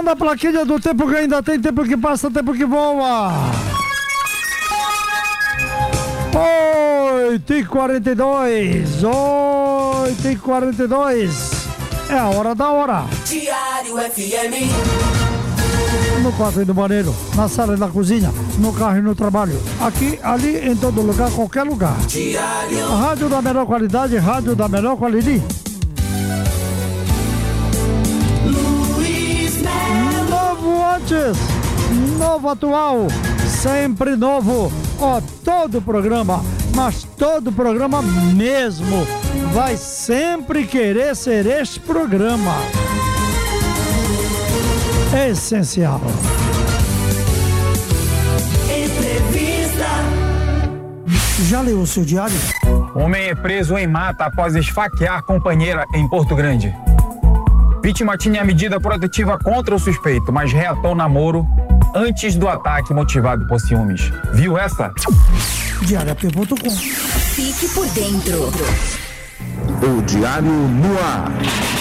da plaquinha do tempo que ainda tem, tempo que passa, tempo que voa. 8h42. 8h42. É a hora da hora. Diário FM. No quarto e no banheiro, na sala e na cozinha, no carro e no trabalho, aqui, ali, em todo lugar, qualquer lugar. Diário. Rádio da melhor qualidade, rádio da melhor qualidade. Luiz Melo. Novo antes, novo atual, sempre novo. Ó, todo programa, mas todo programa mesmo, vai sempre querer ser este programa. Essencial. Entrevista. Já leu o seu diário? Homem é preso em mata após esfaquear companheira em Porto Grande. Vítima tinha medida protetiva contra o suspeito, mas reatou namoro antes do ataque motivado por ciúmes. Viu essa? Diariap.com. Fique por dentro. O Diário no Ar.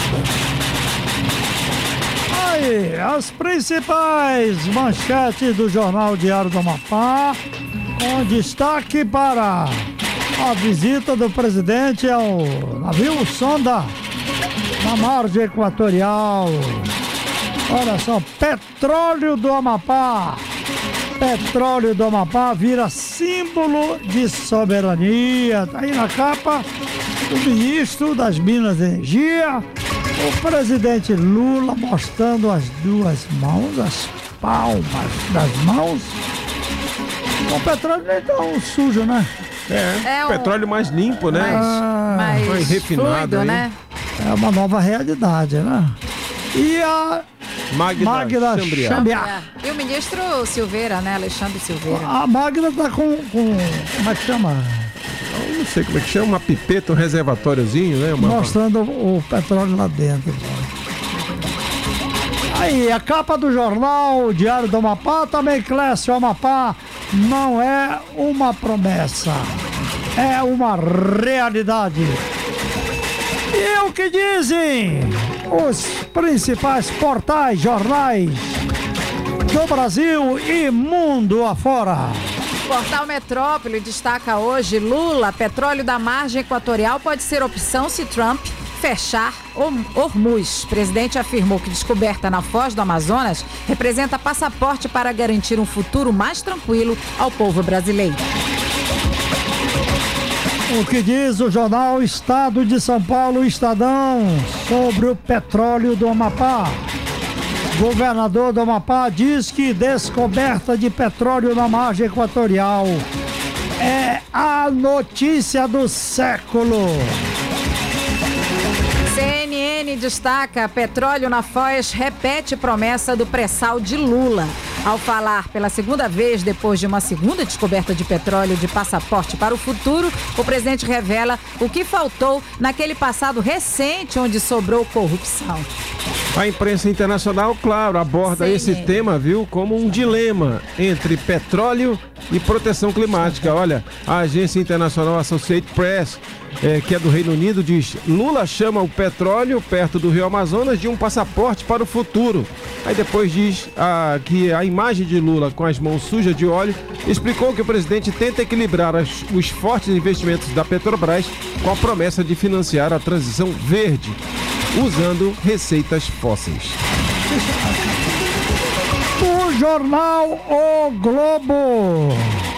Aí, as principais manchetes do Jornal Diário do Amapá, com destaque para a visita do presidente ao navio sonda na margem equatorial. Olha só, petróleo do Amapá. Petróleo do Amapá vira símbolo de soberania. Tá aí na capa o ministro das Minas e Energia, o presidente Lula, mostrando as duas mãos, as palmas das mãos. O petróleo nem tão sujo, né? É um petróleo mais limpo, né? Mais refinado, fluido, hein? né? É uma nova realidade, né? E a Magda Chambriard. E o ministro Silveira, né? Alexandre Silveira. A Magda tá com como é que chama? Eu não sei como é que chama, uma pipeta, um reservatóriozinho, né? Mostrando o petróleo lá dentro. Aí, a capa do jornal Diário do Amapá também, Clécio. Amapá não é uma promessa, é uma realidade. E o que dizem os principais portais, jornais do Brasil e mundo afora? Portal Metrópole destaca hoje: Lula, petróleo da margem equatorial pode ser opção se Trump fechar Hormuz. O presidente afirmou que descoberta na Foz do Amazonas representa passaporte para garantir um futuro mais tranquilo ao povo brasileiro. O que diz o jornal Estado de São Paulo, Estadão, sobre o petróleo do Amapá? Governador do Amapá diz que descoberta de petróleo na margem equatorial é a notícia do século. CNN destaca: petróleo na Foz repete promessa do pré-sal de Lula. Ao falar pela segunda vez depois de uma segunda descoberta de petróleo de passaporte para o futuro, o presidente revela o que faltou naquele passado recente onde sobrou corrupção. A imprensa internacional, claro, aborda esse tema, viu, como um dilema entre petróleo e proteção climática. Olha, a agência internacional Associated Press, que é do Reino Unido, diz: Lula chama o petróleo perto do Rio Amazonas de um passaporte para o futuro. Aí depois diz que a imagem de Lula com as mãos sujas de óleo explicou que o presidente tenta equilibrar os fortes investimentos da Petrobras com a promessa de financiar a transição verde, usando receitas fósseis. O jornal O Globo.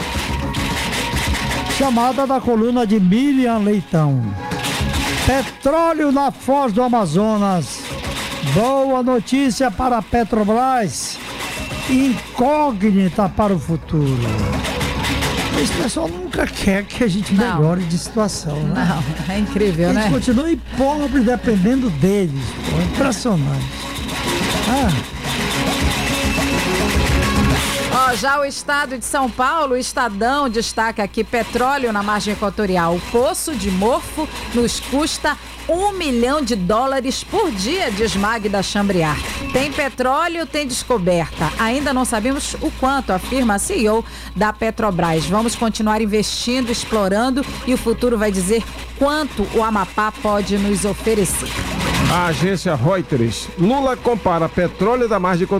Chamada da coluna de Miriam Leitão. Petróleo na Foz do Amazonas. Boa notícia para a Petrobras. Incógnita para o futuro. Esse pessoal nunca quer que a gente melhore de situação, né? Não, é incrível, né? Eles continuam pobres dependendo deles. Pô, impressionante. Já o estado de São Paulo, o Estadão destaca aqui: petróleo na margem equatorial. O poço de Morfo nos custa $1 milhão por dia, diz Magda Chambriard. Tem petróleo, tem descoberta. Ainda não sabemos o quanto, afirma a CEO da Petrobras. Vamos continuar investindo, explorando, e o futuro vai dizer quanto o Amapá pode nos oferecer. A agência Reuters: Lula compara petróleo da margem